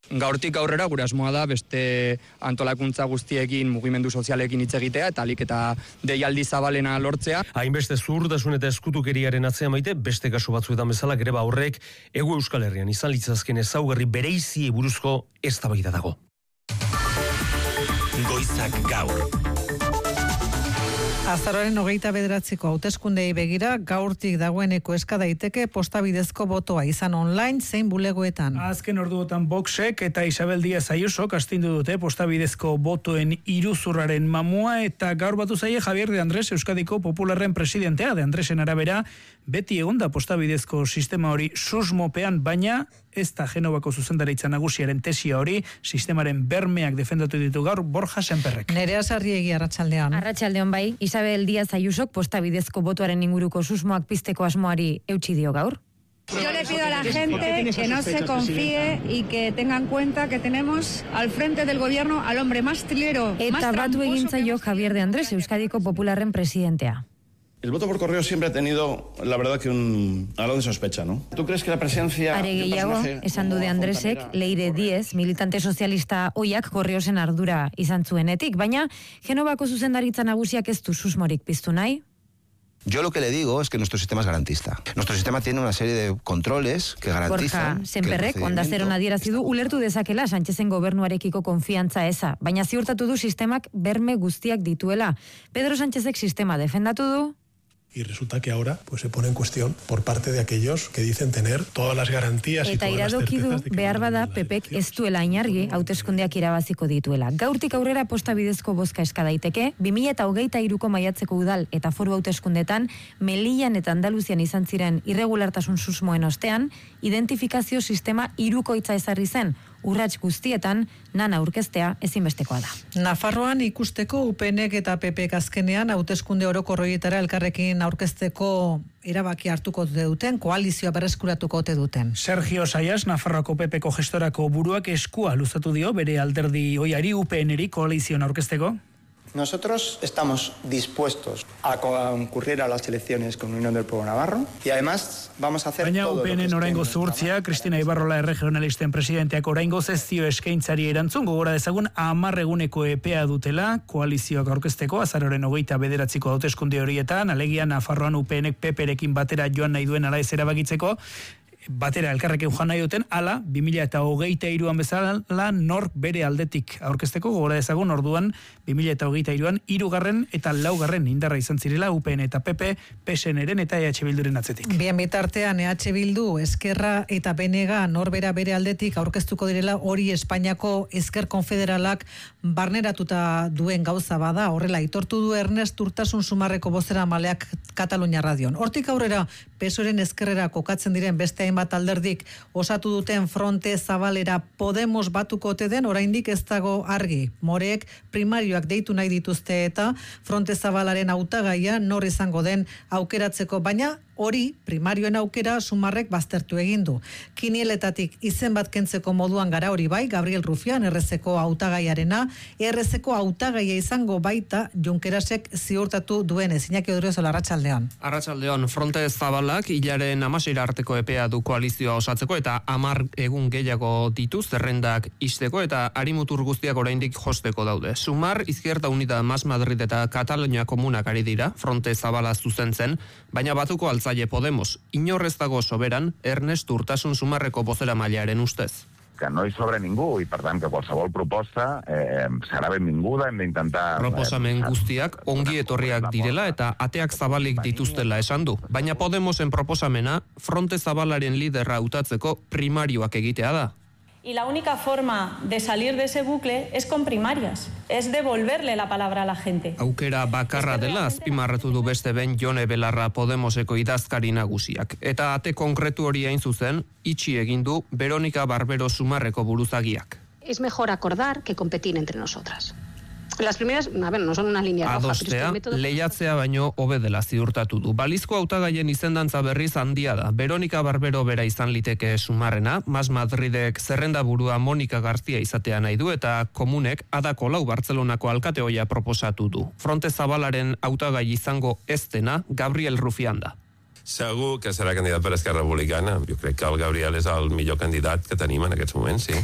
Gaurtik aurrera gure asmoa da beste antolakuntza guztiekin, mugimendu sozialekin hitz egitea eta ahalik eta deialdi zabalena lortzea. Hainbeste zuhurtasun eta eskutukeriaren atzean maite, beste kasu batzuetan bezala greba horrek Hego Euskal Herrian izan litzazken ezaugarri bereiziei buruzko eztabaida dago. Goizak gaur. Azaroaren 29ko hauteskundei begira gaurtik dagoeneko eska daiteke postabidezko botoa izan online zein bulegoetan. Azken orduotan Voxek eta Isabel Díaz Ayusok astindu dute postabidezko botoen iruzurraren mamua eta gaur batu zaie Javier de Andrés Euskadiko Popularren presidentea. De Andresen arabera beti egonda postabidezko sistema hori susmopean, baina ez da Genovako zuzendaritza nagusiaren tesia hori, sistemaren bermeak defendatu ditu gaur Borja Senperrek. Nerea Sarriegi, arratsaldean. Arratsaldean bai, Isabel Díaz Ayusok postabidezko botoaren inguruko susmoak pizteko asmoari eutsi dio gaur. Yo le pido a la gente que no se confíe y que tenga en cuenta que tenemos al frente del gobierno al hombre más trilero, más eta batu tramposo egin zaio Javier de Andrés Euskadiko Popularren presidentea. El voto por correo siempre ha tenido, la verdad, que un halo de sospecha, ¿no? ¿Tú crees que la presencia... Are gehiago, esan du de Andresek, Leire Diez, militante sozialista oiak Correosen ardura izan zuenetik, baina Genovako zuzendaritza nagusiak ez du susmorik piztu nahi? Yo lo que le digo es que nuestro sistema es garantista. Nuestro sistema tiene una serie de controles que garantizan... Borja Senperrek, Onda Zeron adierazi du, ulertu dezakela Sánchezen gobernuarekiko konfiantza eza, baina ziurtatu du sistemak berme guztiak dituela. Pedro Sánchezek sistema defendatu du, y resulta que ahora pues se pone en cuestión por parte de aquellos que dicen tener todas las garantías y eta todas las iradokidu certezas de que behar bada PPek ez duela inargi hauteskundeak irabaziko dituela. Gaurtik aurrera postabidezko bozka eska daiteke, 2023ko maiatzeko udal eta foru hauteskundetan Melillan eta Andaluzian izan ziren irregulartasun susmoen ostean, identifikazio sistema hirukoitza ezarri zen. Urrats guztietan nana aurkeztea ezinbestekoa da. Nafarroan ikusteko UPNek eta PPek azkenean hauteskunde orokorroietara elkarrekin aurkezteko erabaki hartuko duten, koalizioa berreskuratuko ote duten. Sergio Sayas, Nafarroako PPko gestorako buruak eskua luzatu dio bere alderdi oiari UPNeri koalizioan aurkezteko. Nosotros estamos dispuestos a concurrir a las elecciones con Unión del Pueblo Navarro y además vamos a hacer baina todo UPN oraingo zuhurtzia, Cristina Ibarrola erregionalisten presidenteak oraingo zezio eskaintzari erantzun, gogora dezagun 10 eguneko epea dutela koalizioak aurkezteko azaroren 29ko hauteskunde horietan, alegia Nafarroan UPNek PPrekin batera joan nahi duen ala ez erabakitzeko, batera elkarrekin joan nahi duten, ala 2023an bezala nork bere aldetik aurkezteko, gogora dezagun orduan 2023an 3. eta 4. indarra izan zirela UPN eta PP, PSNren eta EH Bilduren atzetik. Bien bitartean EH Bildu, Eskerra eta BNG norbera bere aldetik aurkeztuko direla, hori Espainiako Ezker Konfederalak barneratuta duen gauza bada, horrela aitortu du Ernest Urtasun Sumarreko bozeramaleak Katalunia Radion. Hortik aurrera PSOEren ezkerrera kokatzen diren beste hainbat alderdik osatu duten fronte zabalera Podemos batuko ote den, oraindik ez dago argi. Moreek primarioak deitu nahi dituzte eta fronte zabalaren hautagaia nor izango den aukeratzeko, baina hori primarioen aukera Sumarrek baztertu egin du. Kinieletatik izen bat kentzeko moduan gara, hori bai, Gabriel Rufián errezeko hautagaiarena, errezeko hautagaia izango baita Junkerasek ziurtatu duenez. Iñaki Odriozola, arratsaldean. Arratsaldean, fronte zabalak hilaren 16 arteko epea du koalizioa osatzeko eta 10 egun gehiago ditu zerrendak ixteko eta harimutur guztiak oraindik josteko daude. Sumar, Izquierda Unida, Mas Madrid eta Katalunia komunak ari dira, fronte zabala zuzentzen, baina batuko altzaile Podemos. Inorrez dago soberan, Ernest Urtasun Sumarreko bozeramailearen ustez. Que no hi sobra ningú i per tant que qualsevol proposta serà benvinguda, hem d'intentar... Proposamen guztiak ongi etorriak direla eta ateak zabalik dituztela esan du. Baina Podemosen proposamena fronte zabalaren liderra hautatzeko primarioak egitea da. Y la única forma de salir de ese bucle es con primarias, es devolverle la palabra a la gente. Aukera bakarra dela azpimarratu du beste ben Jone Belarra Podemoseko idazkari nagusiak. Eta ate konkretu hori hain zuzen, itxi egin du Veronika Barbero Sumarreko buruzagiak. Es mejor acordar que competir entre nosotras. Las primeras, no son una línea roja. Adostea, lehiatzea baino hobe dela ziurtatu du. Balizko hautagaien izendantza berriz handia da. Veronika Barbero bera izan liteke Sumarrena, Mas Madridek zerrendaburua Monika Garzia izatea nahi du eta komunek Ada Colau Bartzelonako alkate ohia proposatu du. Fronte zabalaren hautagai izango ez dena Gabriel Rufián da. Segur que serà candidat per Esquerra Republicana. Jo crec que el Gabriel és el millor candidat que tenim en aquests moments, sí.